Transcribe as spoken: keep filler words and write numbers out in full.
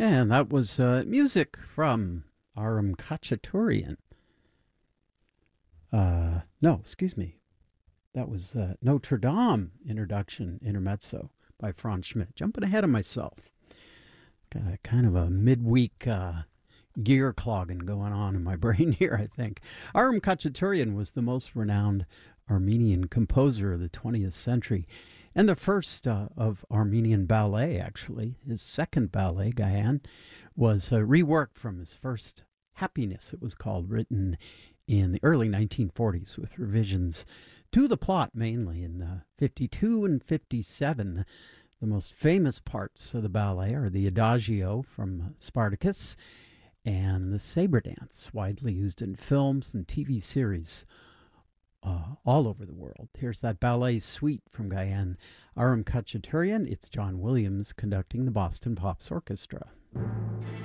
And that was uh, music from Aram Khachaturian. Uh, no, excuse me. That was uh, Notre Dame introduction, intermezzo by Franz Schmidt. Jumping ahead of myself. Got a kind of a midweek uh, gear clogging going on in my brain here, I think. Aram Khachaturian was the most renowned Armenian composer of the twentieth century and the first uh, of Armenian ballet, actually. His second ballet, Gayan, was uh, reworked from his first, Happiness, it was called, written in the early nineteen forties with revisions to the plot mainly in uh, fifty-two and fifty-seven. The most famous parts of the ballet are the Adagio from Spartacus and the Sabre Dance, widely used in films and T V series uh, all over the world. Here's that ballet suite from Gayan Aram Khachaturian. It's John Williams conducting the Boston Pops Orchestra.